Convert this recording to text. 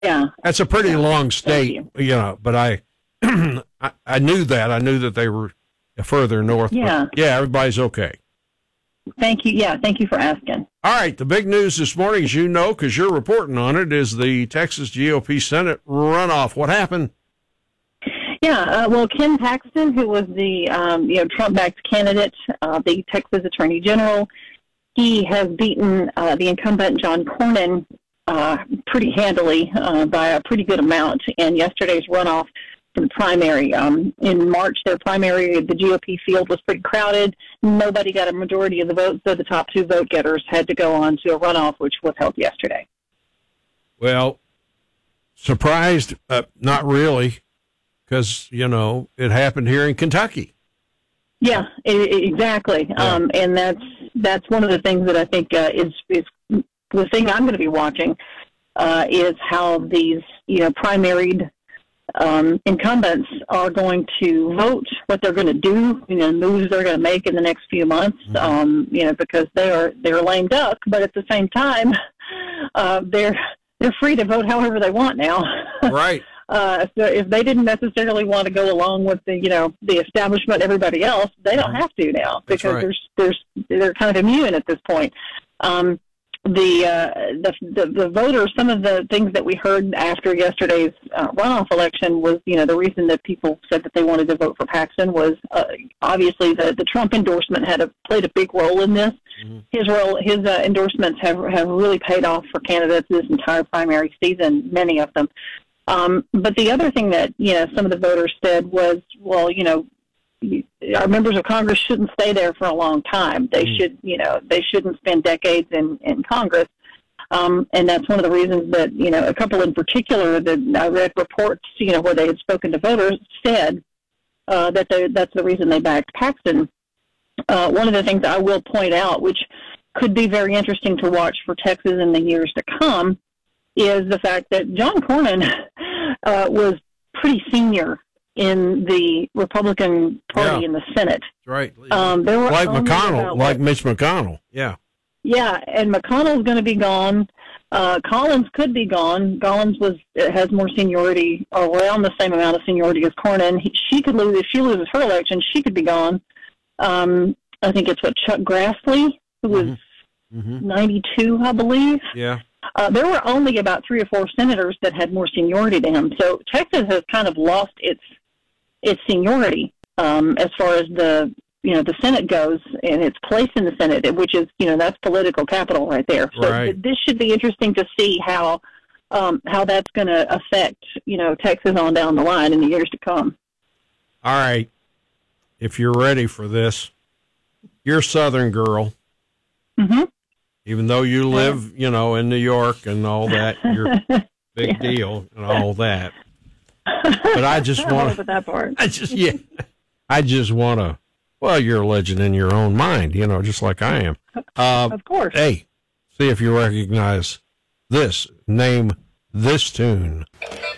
Yeah. That's a pretty long state, you. but I knew that. I knew that they were further north. Yeah. But yeah, everybody's okay. Thank you. Yeah, thank you for asking. All right, the big news this morning, as you know, because you're reporting on it, is the Texas GOP Senate runoff. What happened? Yeah, well, Ken Paxton, who was the Trump-backed candidate, the Texas Attorney General, he has beaten the incumbent John Cornyn pretty handily by a pretty good amount in yesterday's runoff for the primary. In March, their primary, the GOP field was pretty crowded. Nobody got a majority of the votes, so the top two vote getters had to go on to a runoff, which was held yesterday. Well, surprised? Not really, because, it happened here in Kentucky. Yeah, exactly. Yeah. And that's one of the things that I think is the thing I'm going to be watching is how these, primaried incumbents are going to vote, what they're going to do, moves they're going to make in the next few months, because they're lame duck, but at the same time, they're free to vote however they want now. Right. So if they didn't necessarily want to go along with the establishment, everybody else, they don't have to now because they're kind of immune at this point. The voters, some of the things that we heard after yesterday's runoff election was, the reason that people said that they wanted to vote for Paxton was obviously the Trump endorsement played a big role in this. Mm-hmm. His endorsements have really paid off for candidates this entire primary season, many of them. But the other thing that, some of the voters said was, well, our members of Congress shouldn't stay there for a long time. They should, they shouldn't spend decades in Congress. And that's one of the reasons that, a couple in particular that I read reports, where they had spoken to voters said that's the reason they backed Paxton. One of the things I will point out, which could be very interesting to watch for Texas in the years to come, is the fact that John Cornyn was pretty senior in the Republican Party in the Senate. Right. There were like McConnell, like Mitch McConnell. Yeah. Yeah, and McConnell's going to be gone. Collins could be gone. Collins has more seniority, or around the same amount of seniority as Cornyn. She could lose if she loses her election. She could be gone. I think it's Chuck Grassley, who was 92, I believe. Yeah. There were only about 3 or 4 senators that had more seniority than him. So Texas has kind of lost its seniority as far as the Senate goes and its place in the Senate, which is, that's political capital right there. So this should be interesting to see how that's going to affect, Texas on down the line in the years to come. All right. If you're ready for this, you're a Southern girl. Mm-hmm. Even though you live, in New York and all that, you're a big deal and all that. But I just want to. that part. I just want to. Well, you're a legend in your own mind, just like I am. Of course. Hey, see if you recognize this. Name this tune.